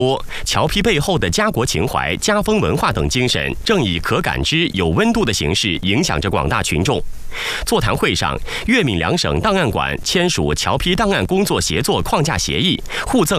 侨批背后的家国情怀、家风文化等精神，正以可感知、有温度的形式影响着广大群众。座谈会上，粤闽两省档案馆签署侨批档案工作协作框架协议，互赠